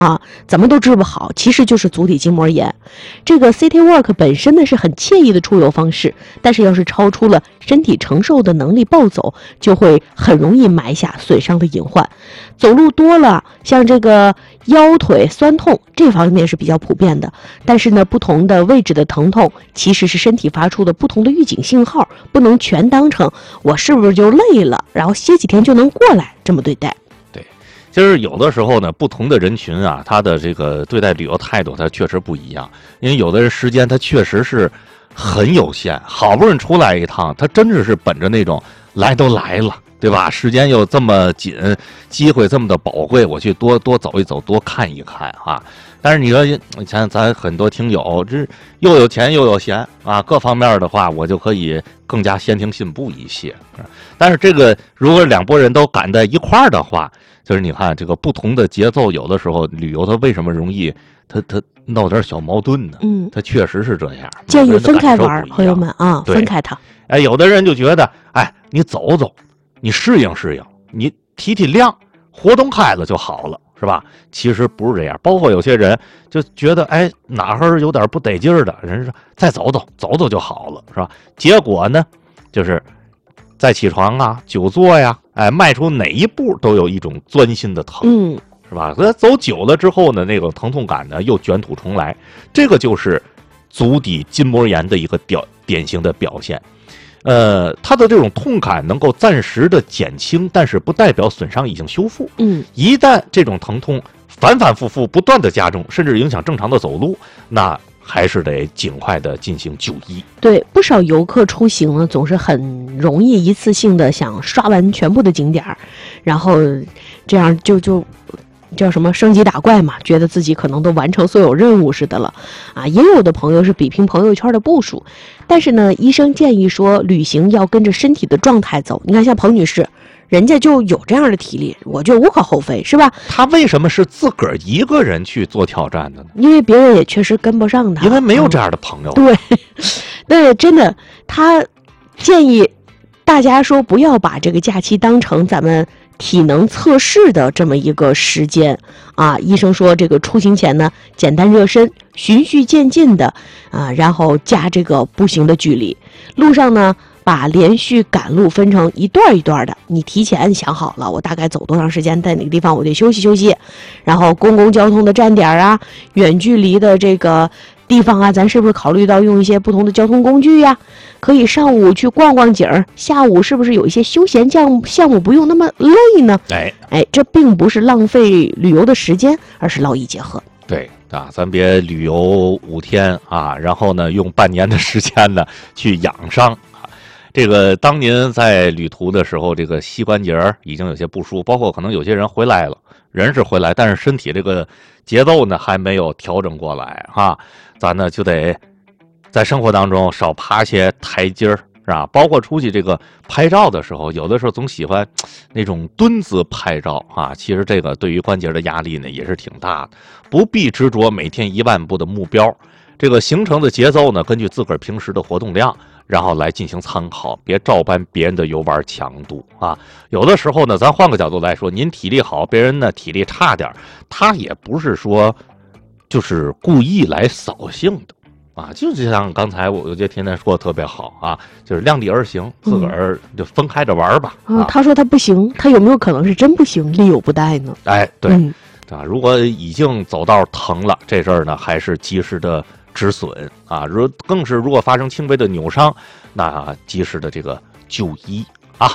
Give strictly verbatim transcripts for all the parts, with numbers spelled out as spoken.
啊，怎么都治不好，其实就是足底筋膜炎。这个 C T Walk 本身呢是很惬意的出游方式，但是要是超出了身体承受的能力暴走，就会很容易埋下损伤的隐患。走路多了，像这个腰腿酸痛这方面是比较普遍的，但是呢，不同的位置的疼痛其实是身体发出的不同的预警信号，不能全当成我是不是就累了，然后歇几天就能过来这么对待。 其实有的时候呢，不同的人群啊，他的这个对待旅游态度，他确实不一样。因为有的人时间他确实是很有限，好不容易出来一趟，他真的是本着那种来都来了，对吧？时间又这么紧，机会这么的宝贵，我去多多走一走，多看一看啊。但是你说，你看咱很多听友，这又有钱又有闲啊，各方面的话，我就可以更加先听信步一些。但是这个如果两拨人都赶在一块儿的话，就是你看这个不同的节奏，有的时候旅游它为什么容易它它闹点小矛盾呢？ 嗯， 它确实是这样。 建议分开玩，朋友们啊，分开它。 哎，有的人就觉得，哎，你走走，你适应适应，你体体谅，活动开了就好了，是吧？其实不是这样。包括有些人就觉得，哎，哪儿有点不得劲儿的，人说再走走，走走就好了，是吧？结果呢，就是再起床啊，久坐呀，哎，迈出哪一步都有一种钻心的疼， 嗯， 是吧？所以走久了之后呢，那个疼痛感呢又卷土重来，这个就是足底筋膜炎的一个表典型的表现。呃，它的这种痛感能够暂时的减轻，但是不代表损伤已经修复。 嗯， 一旦这种疼痛反反复复不断的加重，甚至影响正常的走路，那还是得尽快的进行就医。 对，不少游客出行呢，总是很容易一次性的想刷完全部的景点，然后这样就就叫什么升级打怪嘛，觉得自己可能都完成所有任务似的了啊。也有的朋友是比拼朋友圈的步数，但是呢，医生建议说，旅行要跟着身体的状态走。你看，像彭女士，人家就有这样的体力，我觉得无可厚非，是吧？ 他为什么是自个儿一个人去做挑战的呢？ 因为别人也确实跟不上他， 因为没有这样的朋友。 嗯、对，那真的，他建议大家说，不要把这个假期当成咱们体能测试的这么一个时间啊。医生说，这个出行前呢，简单热身，循序渐进的啊，然后加这个步行的距离。路上呢，把连续赶路分成一段一段的，你提前想好了，我大概走多长时间，在哪个地方我得休息休息。然后公共交通的站点啊，远距离的这个地方啊，咱是不是考虑到用一些不同的交通工具呀？可以上午去逛逛景儿，下午是不是有一些休闲项目项目不用那么累呢？ 哎哎，这并不是浪费旅游的时间，而是劳逸结合。 对啊，咱别旅游五天啊，然后呢，用半年的时间呢去养伤啊。这个当您在旅途的时候，这个膝关节已经有些不舒服，包括可能有些人回来了，人是回来，但是身体这个节奏呢还没有调整过来啊，咱呢就得在生活当中少爬些台阶儿，是吧？包括出去这个拍照的时候，有的时候总喜欢那种蹲姿拍照啊，其实这个对于关节的压力呢也是挺大的，不必执着每天一万步的目标，这个行程的节奏呢，根据自个儿平时的活动量，然后来进行参考，别照搬别人的游玩强度啊。有的时候呢，咱换个角度来说，您体力好，别人呢体力差点，他也不是说就是故意来扫兴的。啊，就是像刚才我我觉得天天说的特别好啊，就是量力而行，自个儿就分开着玩吧。 嗯、 啊， 他说他不行，他有没有可能是真不行，力有不逮呢？ 哎，对， 嗯、 啊，如果已经走到疼了，这事儿呢还是及时的止损啊。如更是如果发生轻微的扭伤，那及时的这个就医啊。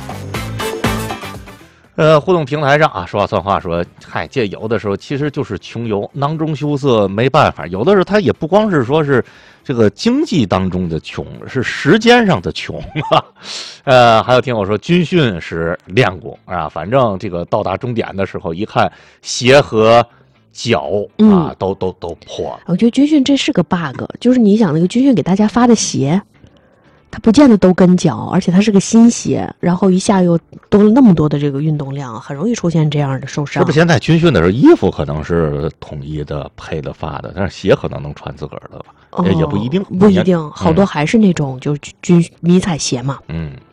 呃，互动平台上啊，说话算话说，嗨，这有的时候其实就是穷游，囊中羞涩，没办法。有的时候他也不光是说是这个经济当中的穷，是时间上的穷啊。呃，还有听我说军训时练过啊，反正这个到达终点的时候，一看鞋和脚啊， 嗯、 都都都破了。 我觉得军训这是个 bug， 就是你想那个军训给大家发的鞋。它不见得都跟脚，而且它是个新鞋，然后一下又多了那么多的这个运动量，很容易出现这样的受伤。 是不是现在军训的时候衣服可能是统一的配的发的，但是鞋可能能穿自个儿的吧？哦、也不一定， 不一定，好多还是那种、嗯、就是军迷彩鞋嘛。 嗯。